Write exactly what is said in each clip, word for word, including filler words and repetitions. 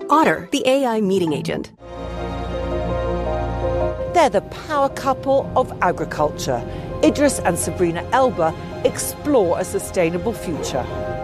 Otter, the A I meeting agent. They're the power couple of agriculture. Idris and Sabrina Elba explore a sustainable future.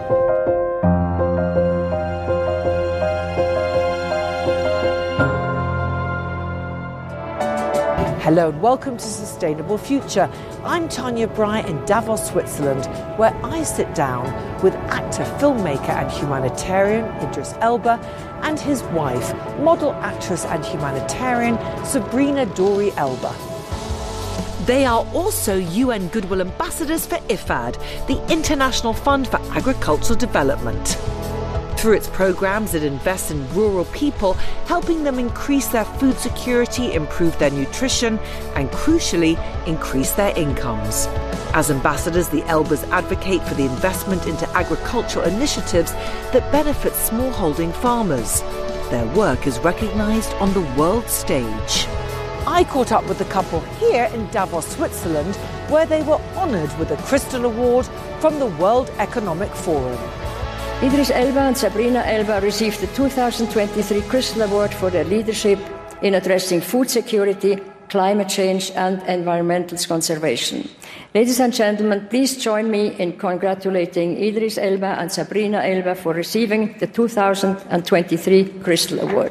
Hello and welcome to Sustainable Future. I'm Tanya Bryant in Davos, Switzerland, where I sit down with actor, filmmaker and humanitarian Idris Elba and his wife, model, actress and humanitarian Sabrina Dori Elba. They are also U N Goodwill Ambassadors for I F A D, the International Fund for Agricultural Development. Through its programs, it invests in rural people, helping them increase their food security, improve their nutrition, and crucially, increase their incomes. As ambassadors, the Elbas advocate for the investment into agricultural initiatives that benefit smallholding farmers. Their work is recognised on the world stage. I caught up with the couple here in Davos, Switzerland, where they were honoured with a Crystal Award from the World Economic Forum. Idris Elba and Sabrina Elba received the two thousand twenty-three Crystal Award for their leadership in addressing food security, climate change and environmental conservation. Ladies and gentlemen, please join me in congratulating Idris Elba and Sabrina Elba for receiving the two thousand twenty-three Crystal Award.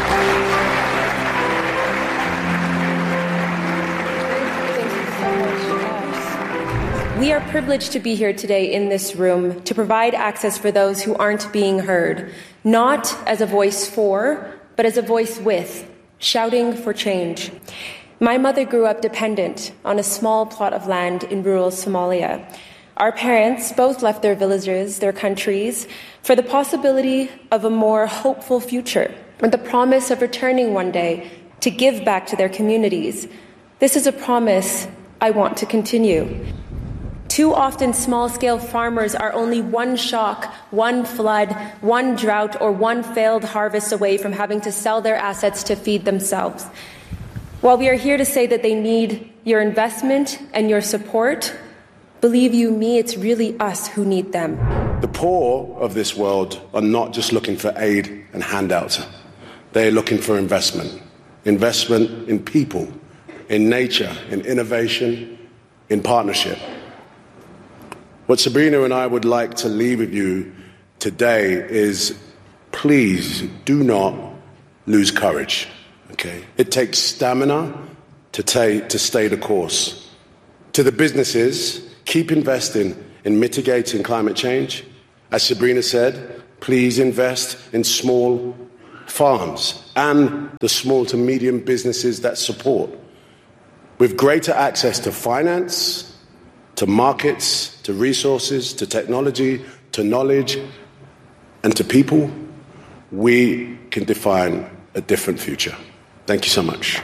We are privileged to be here today in this room to provide access for those who aren't being heard, not as a voice for, but as a voice with, shouting for change. My mother grew up dependent on a small plot of land in rural Somalia. Our parents both left their villages, their countries, for the possibility of a more hopeful future, with the promise of returning one day to give back to their communities. This is a promise I want to continue. Too often, small-scale farmers are only one shock, one flood, one drought, or one failed harvest away from having to sell their assets to feed themselves. While we are here to say that they need your investment and your support, believe you me, it's really us who need them. The poor of this world are not just looking for aid and handouts. They're looking for investment. Investment in people, in nature, in innovation, in partnership. What Sabrina and I would like to leave with you today is, please do not lose courage. Okay? It takes stamina to, ta- to stay the course. To the businesses, keep investing in mitigating climate change. As Sabrina said, please invest in small farms and the small to medium businesses that support. With greater access to finance, to markets, to resources, to technology, to knowledge, and to people, we can define a different future. Thank you so much.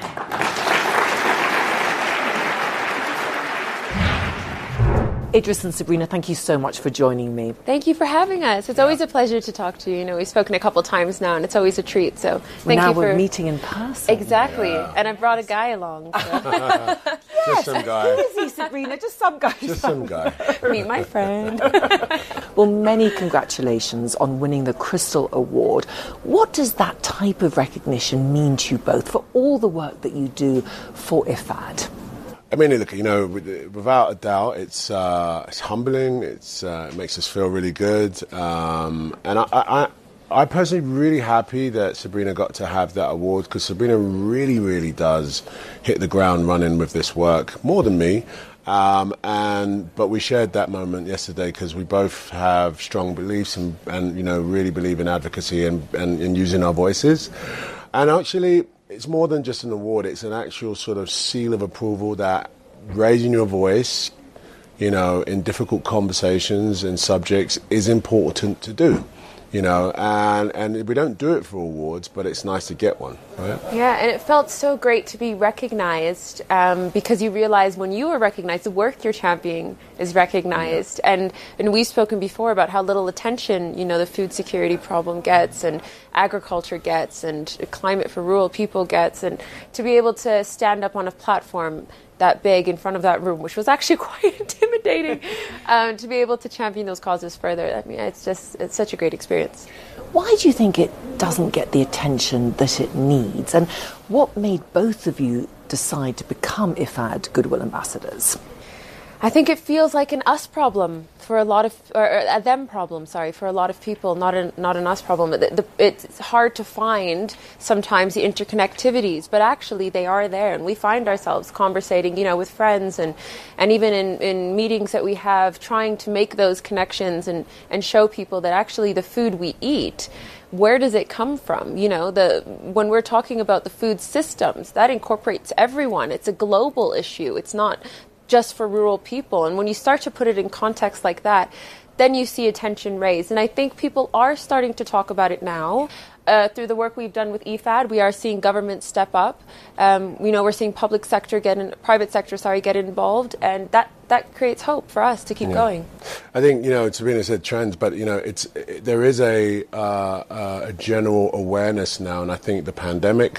Idris and Sabrina, thank you so much for joining me. Thank you for having us. It's always a pleasure to talk to you. You know, we've spoken a couple times now, and it's always a treat. So thank now you for... we're meeting in person. Exactly. Yeah. And I brought a guy along. So. Yes. Just some guy. Who is he, Sabrina? Just some guy. Just some guy. Meet my friend. Well, many congratulations on winning the Crystal Award. What does that type of recognition mean to you both for all the work that you do for I F A D? I mean, look, you know, without a doubt, it's uh, it's humbling. It's uh, it makes us feel really good, um, and I, I, I personally really happy that Sabrina got to have that award, because Sabrina really, really does hit the ground running with this work more than me. Um, and but we shared that moment yesterday because we both have strong beliefs and, and you know really believe in advocacy and, and in using our voices, and actually. It's more than just an award. It's an actual sort of seal of approval that raising your voice, you know, in difficult conversations and subjects is important to do, you know, and, and we don't do it for awards, but it's nice to get one, right? Yeah, and it felt so great to be recognized um, because you realize when you are recognized, the work you're championing is recognized. Yeah. And, and we've spoken before about how little attention, you know, the food security problem gets and agriculture gets and climate for rural people gets. And to be able to stand up on a platform that big in front of that room, which was actually quite intimidating, um, to be able to champion those causes further. I mean, it's just, it's such a great experience. Why do you think it doesn't get the attention that it needs? And what made both of you decide to become I F A D Goodwill Ambassadors? I think it feels like an us problem for a lot of, or a them problem, sorry, for a lot of people, not an, not an us problem. The, the, it's hard to find sometimes the interconnectivities, but actually they are there, and we find ourselves conversating, you know, with friends and, and even in, in meetings that we have, trying to make those connections and, and show people that actually the food we eat, where does it come from? You know, the when we're talking about the food systems, that incorporates everyone. It's a global issue. It's not just for rural people. And when you start to put it in context like that, then you see attention raised. And I think people are starting to talk about it now. Uh, through the work we've done with I F A D, we are seeing government step up. Um, you know, we're seeing public sector get in, private sector, sorry, get involved, and that, that creates hope for us to keep yeah. going. I think, you know, Sabrina said trends, but, you know, it's it, there is a, uh, uh, a general awareness now, and I think the pandemic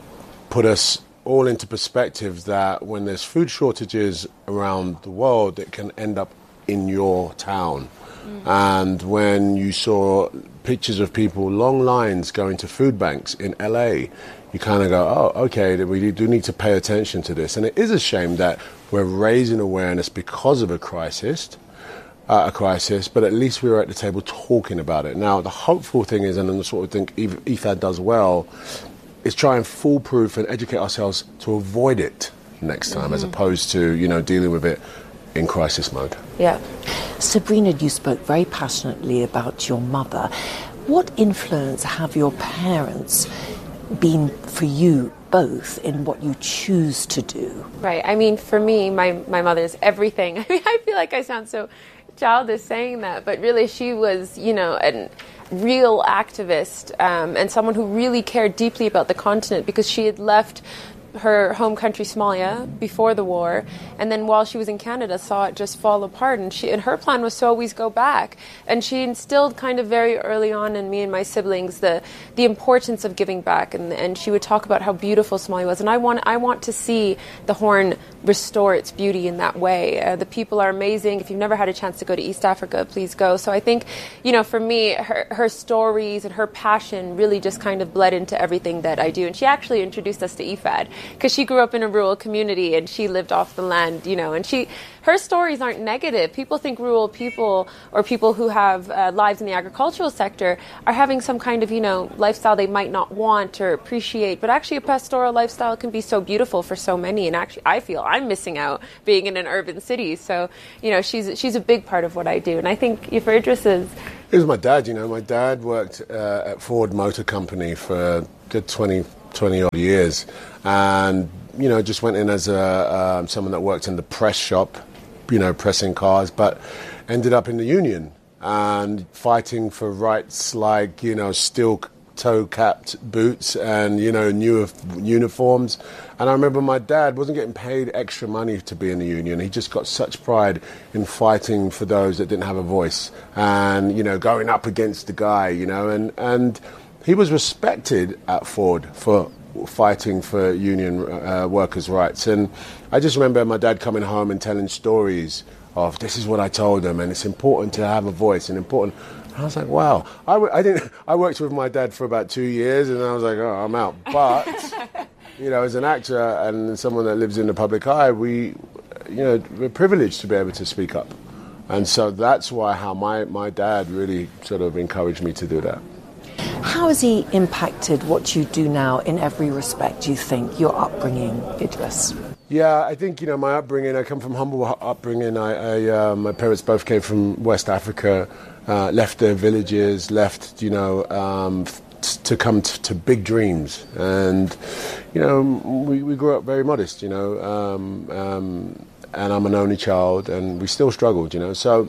put us all into perspective that when there's food shortages around the world, it can end up in your town. Mm. And when you saw pictures of people, long lines going to food banks in L A, you kind of go, oh, okay, we do need to pay attention to this. And it is a shame that we're raising awareness because of a crisis, uh, a crisis, but at least we were at the table talking about it. Now, the hopeful thing is, and I sort of think I F A D does well, is try and foolproof and educate ourselves to avoid it next time, mm-hmm. as opposed to, you know, dealing with it in crisis mode. Yeah. Sabrina, you spoke very passionately about your mother. What influence have your parents been for you both in what you choose to do? Right. I mean, for me, my, my mother's everything. I mean, I feel like I sound so childish saying that, but really she was, you know, an real activist um, and someone who really cared deeply about the continent, because she had left her home country Somalia before the war, and then while she was in Canada saw it just fall apart, and she and her plan was to always go back, and she instilled kind of very early on in me and my siblings the the importance of giving back, and and she would talk about how beautiful Somalia was, and I want I want to see the Horn restore its beauty in that way. Uh, the people are amazing. If you've never had a chance to go to East Africa, please go. So I think, you know, for me, her her stories and her passion really just kind of bled into everything that I do, and she actually introduced us to I F A D, because she grew up in a rural community and she lived off the land, you know, and she, her stories aren't negative. People think rural people or people who have uh, lives in the agricultural sector are having some kind of, you know, lifestyle they might not want or appreciate, but actually a pastoral lifestyle can be so beautiful for so many, and actually I feel I'm missing out being in an urban city. So, you know, she's she's a big part of what I do, and I think for Idris is... It was my dad, you know, my dad worked uh, at Ford Motor Company for good twenty, twenty odd years, and, you know, just went in as a um, someone that worked in the press shop, you know, pressing cars, but ended up in the union and fighting for rights like, you know, steel toe-capped boots and, you know, new uniforms. And I remember my dad wasn't getting paid extra money to be in the union. He just got such pride in fighting for those that didn't have a voice and, you know, going up against the guy, you know, and, and he was respected at Ford for fighting for union uh, workers' rights. And I just remember my dad coming home and telling stories of, this is what I told him, and it's important to have a voice and important. And I was like, wow. I, w- I didn't. I worked with my dad for about two years, and I was like, oh, I'm out. But you know, as an actor and someone that lives in the public eye, we, you know, we're privileged to be able to speak up, and so that's why how my my dad really sort of encouraged me to do that. How has he impacted what you do now in every respect, you think, your upbringing, Idris? Yeah, I think, you know, my upbringing, I come from humble upbringing. I, I uh, my parents both came from West Africa, uh, left their villages, left, you know, um, t- to come t- to big dreams. And, you know, we, we grew up very modest, you know, um, um, and I'm an only child, and we still struggled, you know. So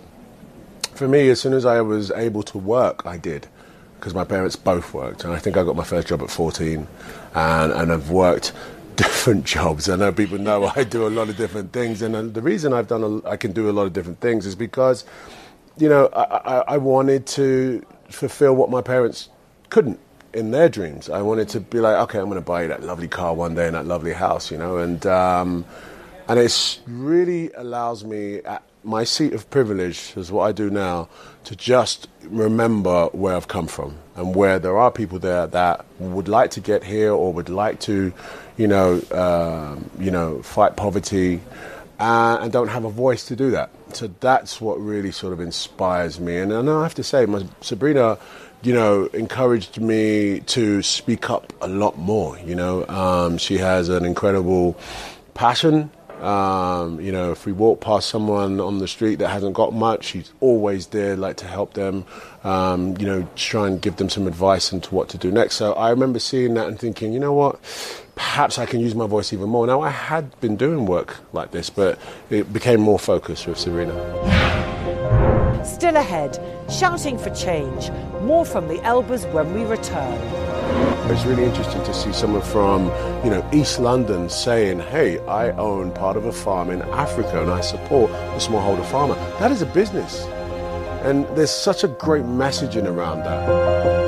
for me, as soon as I was able to work, I did. Because my parents both worked, and I think I got my first job at fourteen, and, and I've worked different jobs. I know people know I do a lot of different things, and the reason I've done a, I can do a lot of different things is because, you know, I, I, I wanted to fulfill what my parents couldn't in their dreams. I wanted to be like, okay, I'm going to buy you that lovely car one day and that lovely house, you know, and um, And it really allows me, at my seat of privilege, is what I do now, to just remember where I've come from and where there are people there that would like to get here or would like to, you know, um, you know, fight poverty uh, and don't have a voice to do that. So that's what really sort of inspires me. And I know I have to say, my, Sabrina, you know, encouraged me to speak up a lot more. You know, um, she has an incredible passion. Um, you know, if we walk past someone on the street that hasn't got much, she's always there, like to help them, um, you know, try and give them some advice into what to do next. So I remember seeing that and thinking, you know what, perhaps I can use my voice even more. Now, I had been doing work like this, but it became more focused with Sabrina. Still ahead, shouting for change. More from the Elbers when we return. It's really interesting to see someone from, you know, East London saying, hey, I own part of a farm in Africa and I support the smallholder farmer. That is a business. And there's such a great messaging around that.